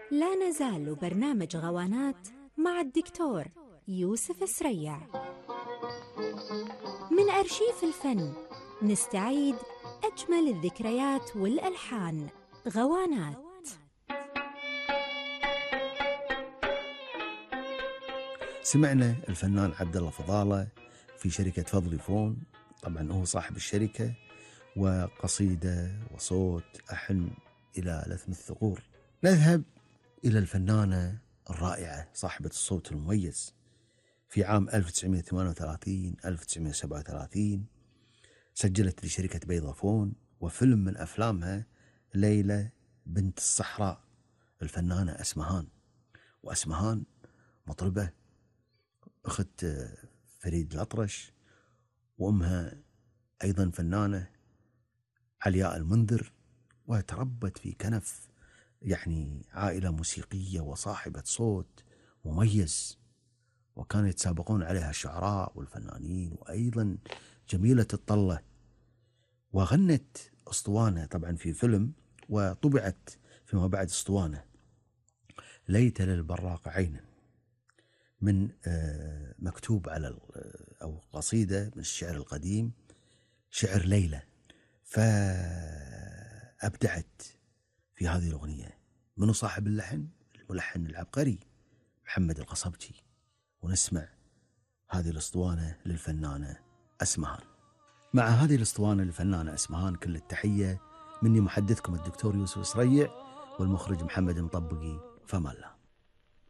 لا نزال برنامج غوانات مع الدكتور يوسف سريع. من أرشيف الفن نستعيد أجمل الذكريات والألحان. غوانات. سمعنا الفنان عبد الله فضالة في شركة فودافون، طبعا هو صاحب الشركة، وقصيدة وصوت أحن إلى لثم الثغور. نذهب إلى الفنانة الرائعة صاحبة الصوت المميز. في عام 1938-1937 سجلت لشركة فودافون، وفيلم من أفلامها ليلى بنت الصحراء، الفنانة أسمهان. وأسمهان مطربة أخت فريد الأطرش، وأمها أيضا فنانة علياء المنذر، وتربت في كنف عائلة موسيقية وصاحبة صوت مميز، وكانوا يتسابقون عليها الشعراء والفنانين، وأيضا جميلة الطلة. وغنت أسطوانة طبعا في فيلم، وطبعت فيما بعد أسطوانة ليت للبراق عينا، من مكتوب على أو قصيدة من الشعر القديم، شعر ليلى. فأبدعت في هذه الأغنية. منو صاحب اللحن؟ الملحن العبقري محمد القصبجي. ونسمع هذه الأسطوانة للفنانة أسمهان. مع هذه الأسطوانة للفنانة أسمهان كل التحية مني محدثكم الدكتور يوسف سريع، والمخرج محمد مطبقي. فما الله.